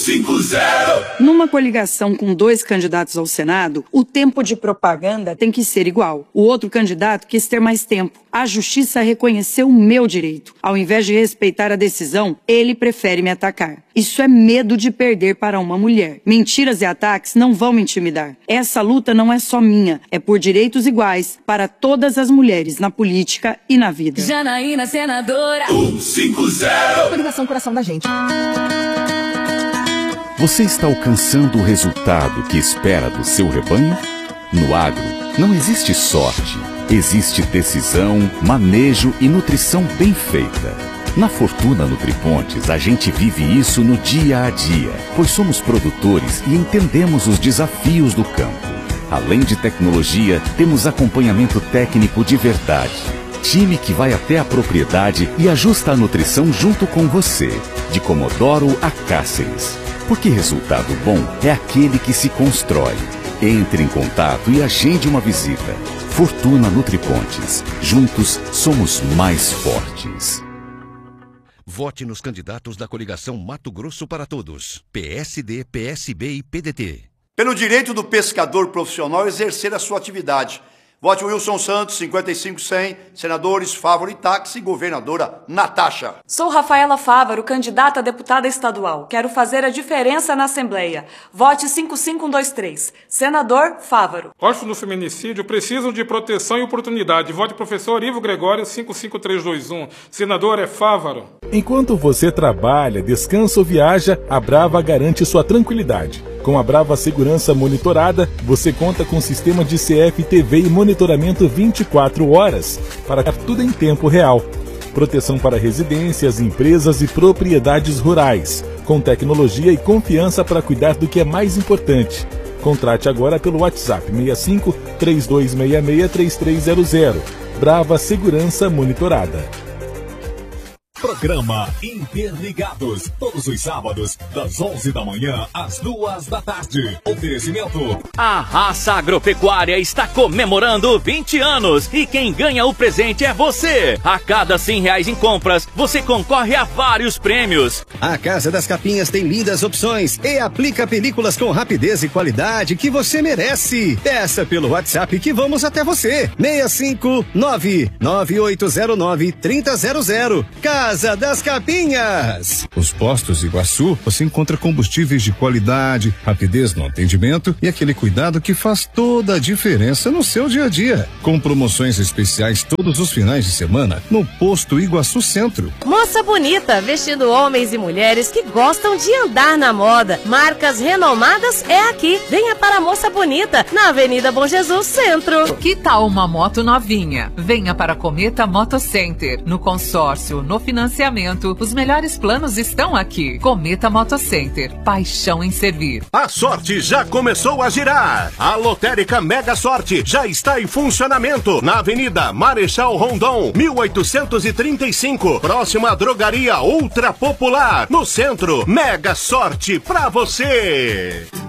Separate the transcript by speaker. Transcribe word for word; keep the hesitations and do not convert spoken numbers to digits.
Speaker 1: cinco zero. Numa coligação com dois candidatos ao Senado, o tempo de propaganda tem que ser igual. O outro candidato quis ter mais tempo. A justiça reconheceu o meu direito. Ao invés de respeitar a decisão, ele prefere me atacar. Isso é medo de perder para uma mulher. Mentiras e ataques não vão me intimidar. Essa luta não é só minha, é por direitos iguais para todas as mulheres na política e na vida.
Speaker 2: Janaína, senadora.
Speaker 3: um cinco zero.
Speaker 4: Coligação Coração da Gente.
Speaker 5: Você está alcançando o resultado que espera do seu rebanho? No agro, não existe sorte. Existe decisão, manejo e nutrição bem feita. Na Fortuna Nutripontes, a gente vive isso no dia a dia, pois somos produtores e entendemos os desafios do campo. Além de tecnologia, temos acompanhamento técnico de verdade. Time que vai até a propriedade e ajusta a nutrição junto com você, de Comodoro a Cáceres. Porque resultado bom é aquele que se constrói. Entre em contato e agende uma visita. Fortuna Nutripontes. Juntos somos mais fortes.
Speaker 6: Vote nos candidatos da coligação Mato Grosso para Todos. P S D, P S B e P D T.
Speaker 7: Pelo direito do pescador profissional exercer a sua atividade. Vote Wilson Santos, cinquenta e cinco cem, senadores Fávaro e Táxi, governadora Natasha.
Speaker 8: Sou Rafaela Fávaro, candidata a deputada estadual. Quero fazer a diferença na Assembleia. Vote cinco cinco um dois três, senador Fávaro.
Speaker 9: Órfãos do feminicídio precisam de proteção e oportunidade. Vote professor Ivo Gregório, cinco cinco três dois um, senador é Fávaro.
Speaker 10: Enquanto você trabalha, descansa ou viaja, a Brava garante sua tranquilidade. Com a Brava Segurança Monitorada, você conta com sistema de C F T V e monitoramento vinte e quatro horas, para dar tudo em tempo real. Proteção para residências, empresas e propriedades rurais, com tecnologia e confiança para cuidar do que é mais importante. Contrate agora pelo WhatsApp seis cinco, três dois seis seis, três três zero zero. Brava Segurança Monitorada.
Speaker 11: Programa Interligados, todos os sábados, das onze da manhã às duas da tarde. Oferecimento.
Speaker 12: A Raça Agropecuária está comemorando vinte anos e quem ganha o presente é você. A cada cem reais em compras, você concorre a vários prêmios.
Speaker 13: A Casa das Capinhas tem lindas opções e aplica películas com rapidez e qualidade que você merece. Peça pelo WhatsApp que vamos até você. seis cinco nove, nove oito zero nove, três zero zero zero. Casa das Capinhas.
Speaker 14: Os postos Iguaçu, você encontra combustíveis de qualidade, rapidez no atendimento e aquele cuidado que faz toda a diferença no seu dia a dia. Com promoções especiais todos os finais de semana no posto Iguaçu Centro.
Speaker 15: Moça bonita, vestindo homens e mulheres que gostam de andar na moda. Marcas renomadas é aqui. Venha para a Moça Bonita, na Avenida Bom Jesus Centro.
Speaker 16: Que tal uma moto novinha? Venha para a Cometa Moto Center. No consórcio, no financiamento, os melhores planos estão aqui. Cometa Moto Center, paixão em servir.
Speaker 17: A sorte já começou a girar. A lotérica Mega Sorte já está em funcionamento na Avenida Marechal Rondon, mil oitocentos e trinta e cinco, próxima à drogaria Ultra Popular, no centro. Mega Sorte pra você.